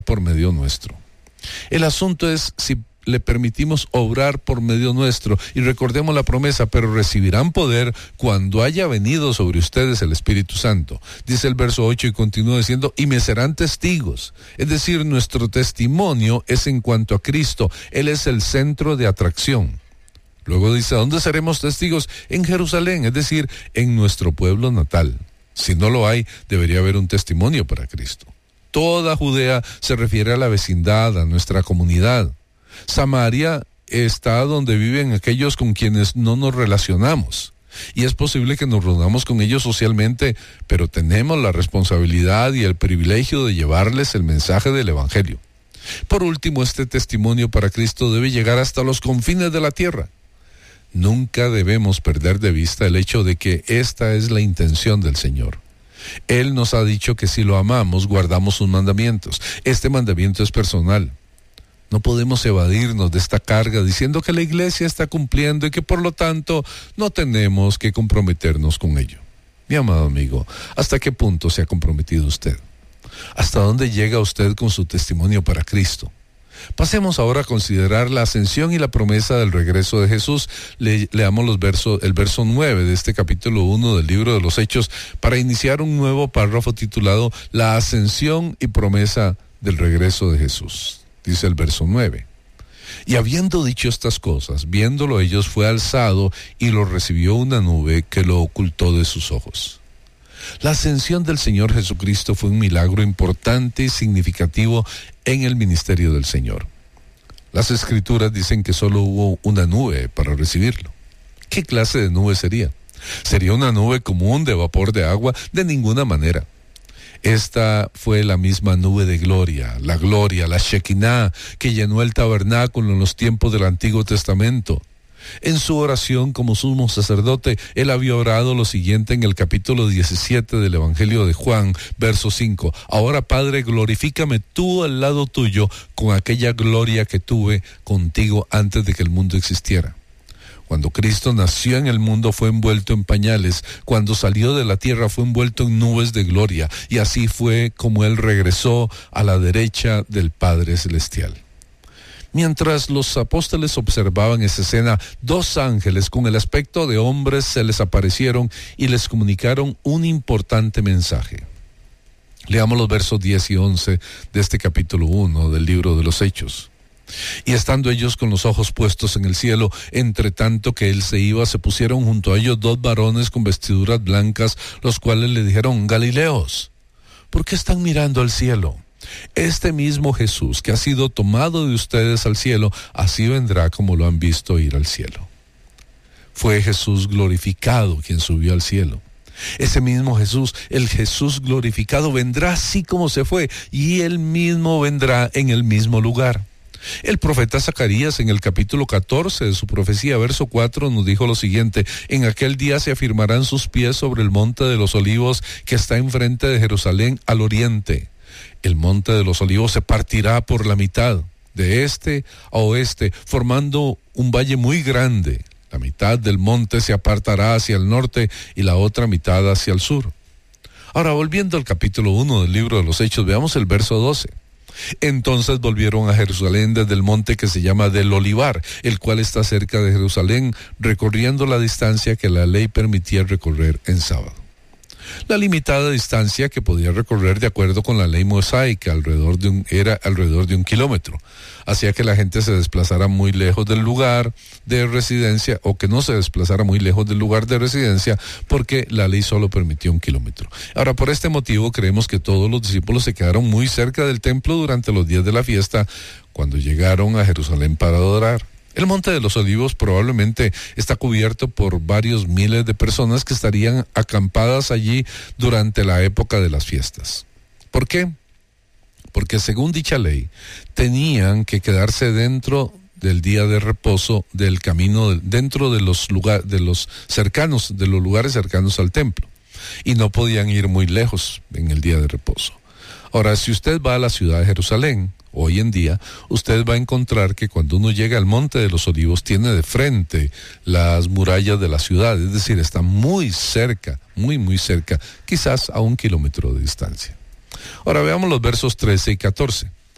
por medio nuestro. El asunto es si le permitimos obrar por medio nuestro, y recordemos la promesa: pero recibirán poder cuando haya venido sobre ustedes el Espíritu Santo. Dice el verso 8 y continúa diciendo: y me serán testigos. Es decir, nuestro testimonio es en cuanto a Cristo. Él es el centro de atracción. Luego dice: ¿dónde seremos testigos? En Jerusalén, es decir, en nuestro pueblo natal. Si no lo hay, debería haber un testimonio para Cristo. Toda Judea se refiere a la vecindad, a nuestra comunidad. Samaria está donde viven aquellos con quienes no nos relacionamos. Y es posible que nos reunamos con ellos socialmente, pero tenemos la responsabilidad y el privilegio de llevarles el mensaje del Evangelio. Por último, este testimonio para Cristo debe llegar hasta los confines de la tierra. Nunca debemos perder de vista el hecho de que esta es la intención del Señor. Él nos ha dicho que si lo amamos, guardamos sus mandamientos. Este mandamiento es personal. No podemos evadirnos de esta carga diciendo que la iglesia está cumpliendo y que por lo tanto no tenemos que comprometernos con ello. Mi amado amigo, ¿hasta qué punto se ha comprometido usted? ¿Hasta dónde llega usted con su testimonio para Cristo? Pasemos ahora a considerar la ascensión y la promesa del regreso de Jesús. Leamos el verso 9 de este capítulo 1 del libro de los Hechos para iniciar un nuevo párrafo titulado La ascensión y promesa del regreso de Jesús. Dice el verso 9: y habiendo dicho estas cosas, viéndolo ellos, fue alzado y lo recibió una nube que lo ocultó de sus ojos. La ascensión del Señor Jesucristo fue un milagro importante y significativo en el ministerio del Señor. Las Escrituras dicen que solo hubo una nube para recibirlo. ¿Qué clase de nube sería? ¿Sería una nube común de vapor de agua? De ninguna manera. Esta fue la misma nube de gloria, la Shekinah, que llenó el tabernáculo en los tiempos del Antiguo Testamento. En su oración como sumo sacerdote, él había orado lo siguiente en el capítulo 17 del Evangelio de Juan, verso 5. Ahora, Padre, glorifícame tú al lado tuyo con aquella gloria que tuve contigo antes de que el mundo existiera. Cuando Cristo nació en el mundo fue envuelto en pañales, cuando salió de la tierra fue envuelto en nubes de gloria, y así fue como él regresó a la derecha del Padre Celestial. Mientras los apóstoles observaban esa escena, dos ángeles con el aspecto de hombres se les aparecieron y les comunicaron un importante mensaje. Leamos los versos 10 y 11 de este capítulo 1 del libro de los Hechos. Y estando ellos con los ojos puestos en el cielo, entre tanto que él se iba, se pusieron junto a ellos dos varones con vestiduras blancas, los cuales le dijeron: Galileos, ¿por qué están mirando al cielo? Este mismo Jesús que ha sido tomado de ustedes al cielo, así vendrá como lo han visto ir al cielo. Fue Jesús glorificado quien subió al cielo. Ese mismo Jesús, el Jesús glorificado, vendrá así como se fue, y él mismo vendrá en el mismo lugar. El profeta Zacarías en el capítulo 14 de su profecía, verso 4, nos dijo lo siguiente: en aquel día se afirmarán sus pies sobre el monte de los olivos que está enfrente de Jerusalén al oriente. El monte de los olivos se partirá por la mitad, de este a oeste, formando un valle muy grande. La mitad del monte se apartará hacia el norte y la otra mitad hacia el sur. Ahora, volviendo al capítulo 1 del libro de los Hechos, veamos el verso 12. Entonces volvieron a Jerusalén desde el monte que se llama del Olivar, el cual está cerca de Jerusalén, recorriendo la distancia que la ley permitía recorrer en sábado. La limitada distancia que podía recorrer de acuerdo con la ley mosaica era alrededor de 1 kilómetro. Hacía que la gente se desplazara muy lejos del lugar de residencia, o que no se desplazara muy lejos del lugar de residencia, porque la ley solo permitía 1 kilómetro. Ahora, por este motivo creemos que todos los discípulos se quedaron muy cerca del templo durante los días de la fiesta, cuando llegaron a Jerusalén para adorar. El Monte de los Olivos probablemente está cubierto por varios miles de personas que estarían acampadas allí durante la época de las fiestas. ¿Por qué? Porque según dicha ley, tenían que quedarse dentro del día de reposo del camino, dentro de los lugares cercanos al templo, y no podían ir muy lejos en el día de reposo. Ahora, si usted va a la ciudad de Jerusalén, hoy en día, usted va a encontrar que cuando uno llega al Monte de los Olivos, tiene de frente las murallas de la ciudad, es decir, está muy cerca, muy cerca, quizás a 1 kilómetro de distancia. Ahora veamos los versos 13 y 14.